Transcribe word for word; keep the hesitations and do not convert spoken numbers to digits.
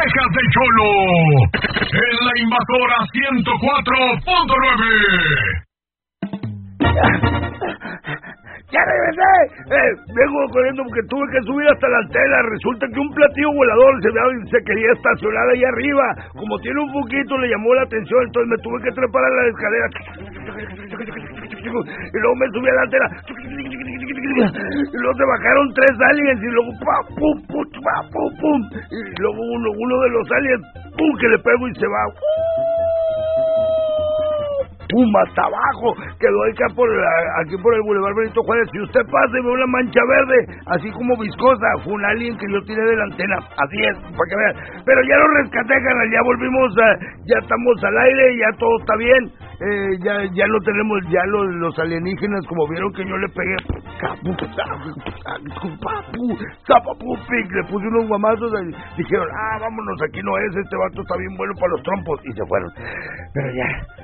Orejas de Cholo, en la Invasora ciento cuatro punto nueve. ¡Ya regresé! Eh, vengo corriendo porque tuve que subir hasta la antena. Resulta que un platillo volador se, se quería estacionar ahí arriba. Como tiene un poquito, le llamó la atención, entonces me tuve que trepar a la escalera. Y luego me subí a la antena. Y luego se bajaron tres aliens y luego pa, pum, pum, pa, pum, pum. Y luego uno, uno de los aliens, pum, que le pego y se va. ¡Pum! Hasta abajo, quedó acá por aquí por el Boulevard Benito Juárez. Si usted pasa y ve una mancha verde, así como viscosa, fue un alien que yo tiré de la antena. Así es, para que vean. Pero ya lo rescaté, canal, ya volvimos, a, ya estamos al aire, ya todo está bien. Eh, ya ya no tenemos, ya los, los alienígenas, como vieron que yo le pegué, le puse unos guamazos y dijeron, ah, vámonos, aquí no es, este vato está bien bueno para los trompos, y se fueron. Pero ya...